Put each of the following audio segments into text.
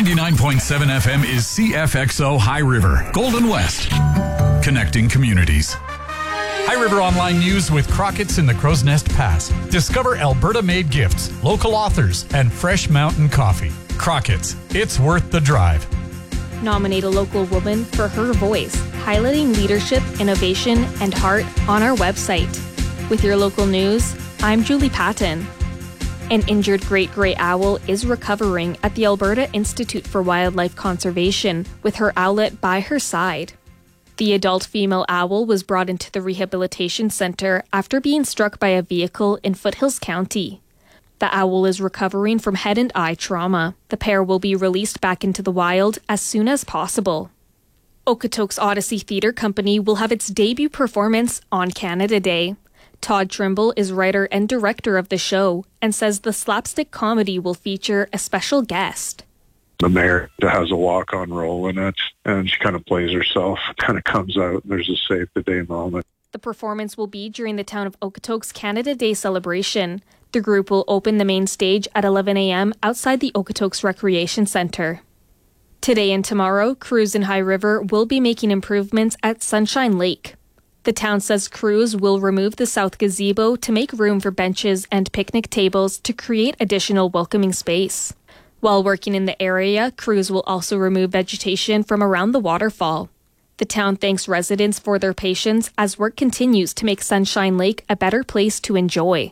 99.7 FM is CFXO High River, Golden West, connecting communities. High River Online News with Crockett's in the Crow's Nest Pass. Discover Alberta-made gifts, local authors, and fresh mountain coffee. Crockett's, it's worth the drive. Nominate a local woman for her voice, highlighting leadership, innovation, and heart on our website. With your local news, I'm Julie Patton. An injured great gray owl is recovering at the Alberta Institute for Wildlife Conservation with her owlet by her side. The adult female owl was brought into the rehabilitation centre after being struck by a vehicle in Foothills County. The owl is recovering from head and eye trauma. The pair will be released back into the wild as soon as possible. Okotoks Odyssey Theatre Company will have its debut performance on Canada Day. Todd Trimble is writer and director of the show and says the slapstick comedy will feature a special guest. The mayor has a walk-on role in it, and she kind of plays herself, kind of comes out, and there's a save-the-day moment. The performance will be during the Town of Okotoks Canada Day celebration. The group will open the main stage at 11 a.m. outside the Okotoks Recreation Centre. Today and tomorrow, crews in High River will be making improvements at Sunshine Lake. The town says crews will remove the south gazebo to make room for benches and picnic tables to create additional welcoming space. While working in the area, crews will also remove vegetation from around the waterfall. The town thanks residents for their patience as work continues to make Sunshine Lake a better place to enjoy.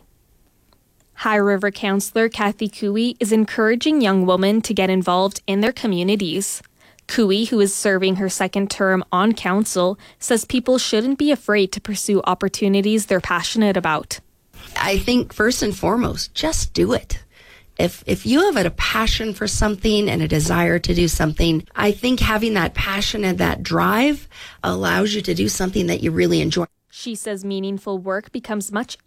High River Councillor Kathy Cooey is encouraging young women to get involved in their communities. Cooey, who is serving her second term on council, says people shouldn't be afraid to pursue opportunities they're passionate about. I think first and foremost, just do it. If you have a passion for something and a desire to do something, I think having that passion and that drive allows you to do something that you really enjoy. She says meaningful work becomes much